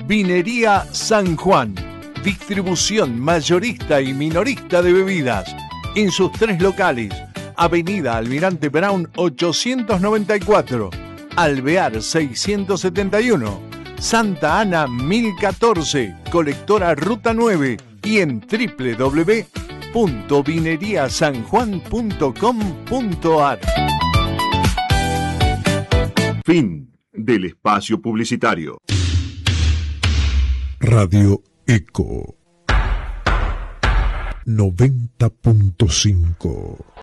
Vinería San Juan. Distribución mayorista y minorista de bebidas. En sus 3 locales. Avenida Almirante Brown 894. Alvear 671. Santa Ana 1014. Colectora Ruta 9. Y en www.vineriasanjuan.com.ar. Fin del espacio publicitario. Radio Eco 90.5